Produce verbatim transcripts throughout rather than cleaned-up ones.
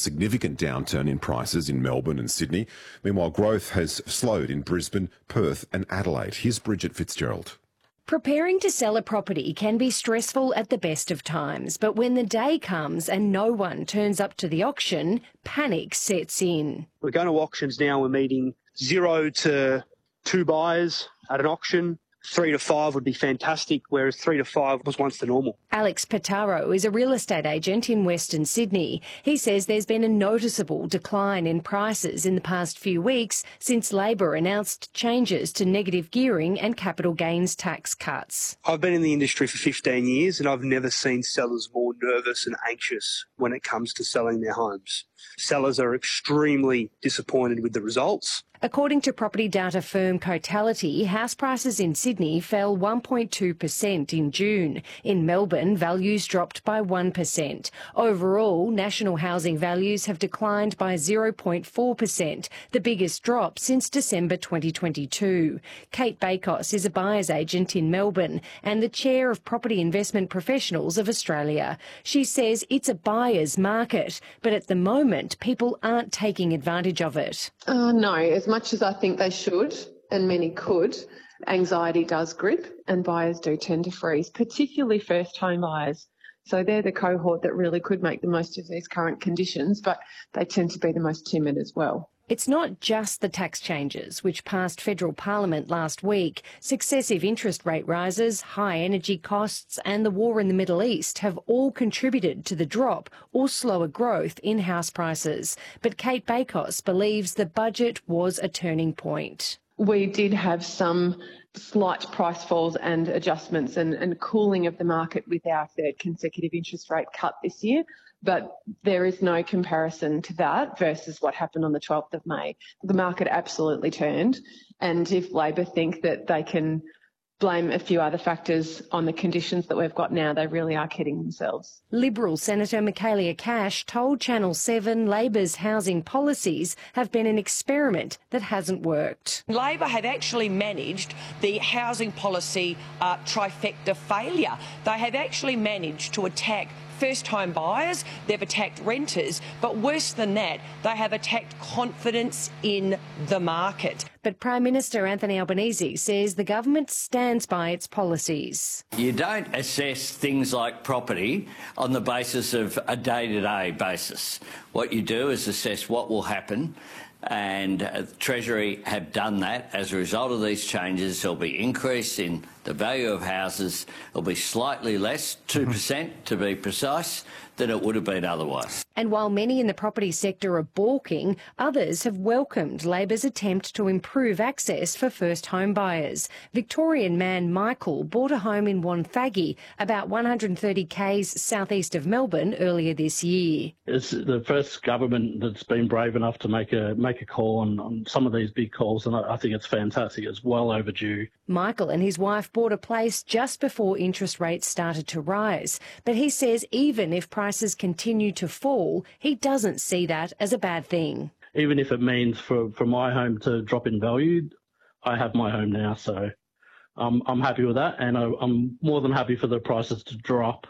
significant downturn in prices in Melbourne and Sydney. Meanwhile, growth has slowed in Brisbane, Perth and Adelaide. Here's Bridget Fitzgerald. Preparing to sell a property can be stressful at the best of times, but when the day comes and no one turns up to the auction, panic sets in. We're going to auctions now. We're meeting zero to two buyers at an auction. Three to five would be fantastic, whereas three to five was once the normal. Alex Pitaro is a real estate agent in Western Sydney. He says there's been a noticeable decline in prices in the past few weeks since Labor announced changes to negative gearing and capital gains tax cuts. I've been in the industry for fifteen years and I've never seen sellers more nervous and anxious when it comes to selling their homes. Sellers are extremely disappointed with the results. According to property data firm Cotality, house prices in Sydney fell one point two percent in June. In Melbourne, values dropped by one percent. Overall, national housing values have declined by zero point four percent, the biggest drop since December twenty twenty-two. Kate Bakos is a buyer's agent in Melbourne and the chair of Property Investment Professionals of Australia. She says it's a buyer's market, but at the moment, people aren't taking advantage of it. Uh, no, as much as I think they should, and many could, anxiety does grip and buyers do tend to freeze, particularly first home buyers. So they're the cohort that really could make the most of these current conditions, but they tend to be the most timid as well. It's not just the tax changes, which passed federal parliament last week. Successive interest rate rises, high energy costs and the war in the Middle East have all contributed to the drop or slower growth in house prices. But Kate Bakos believes the budget was a turning point. We did have some slight price falls and adjustments and, and cooling of the market with our third consecutive interest rate cut this year. But there is no comparison to that versus what happened on the twelfth of May. The market absolutely turned. And if Labor think that they can blame a few other factors on the conditions that we've got now, they really are kidding themselves. Liberal Senator Michaelia Cash told Channel seven Labor's housing policies have been an experiment that hasn't worked. Labor have actually managed the housing policy uh, trifecta failure. They have actually managed to attack first home buyers, they've attacked renters, but worse than that, they have attacked confidence in the market. But Prime Minister Anthony Albanese says the government stands by its policies. You don't assess things like property on the basis of a day-to-day basis. What you do is assess what will happen, and uh, the Treasury have done that. As a result of these changes, there'll be increase in the value of houses. It'll be slightly less, two percent to be precise, than it would have been otherwise. And while many in the property sector are balking, others have welcomed Labor's attempt to improve access for first home buyers. Victorian man Michael bought a home in Wonthaggi, about one hundred thirty k's southeast of Melbourne, earlier this year. It's the first government that's been brave enough to make a make a call on, on some of these big calls, and I, I think it's fantastic. It's well overdue. Michael and his wife bought a place just before interest rates started to rise. But he says even if prices continue to fall, he doesn't see that as a bad thing. Even if it means for, for my home to drop in value, I have my home now, so um, I'm happy with that, and I, I'm more than happy for the prices to drop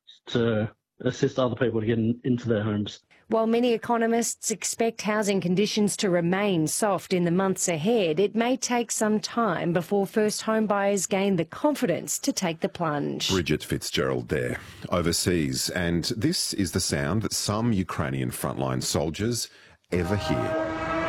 to assist other people to get in, into their homes. While many economists expect housing conditions to remain soft in the months ahead, it may take some time before first home buyers gain the confidence to take the plunge. Bridget Fitzgerald there, overseas. And this is the sound that some Ukrainian frontline soldiers ever hear.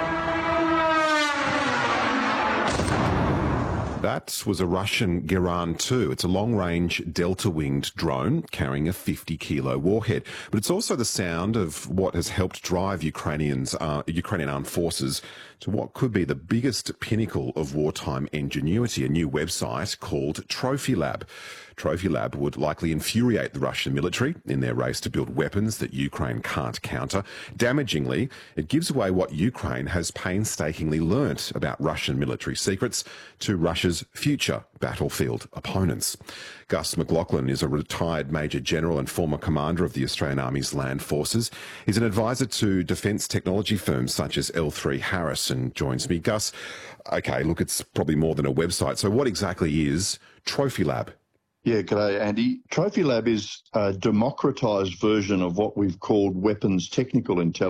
That was a Russian Geran two. It's a long-range delta-winged drone carrying a fifty kilo warhead. But it's also the sound of what has helped drive Ukrainians, uh, Ukrainian armed forces to what could be the biggest pinnacle of wartime ingenuity, a new website called Trophy Lab. Trophy Lab would likely infuriate the Russian military in their race to build weapons that Ukraine can't counter. Damagingly, it gives away what Ukraine has painstakingly learnt about Russian military secrets to Russia's future battlefield opponents. Gus McLaughlin is a retired Major General and former commander of the Australian Army's land forces. He's an advisor to defence technology firms such as L three Harris and joins me. Gus, okay, look, it's probably more than a website. So what exactly is Trophy Lab? Yeah, g'day, Andy. Trophy Lab is a democratised version of what we've called weapons technical intelligence.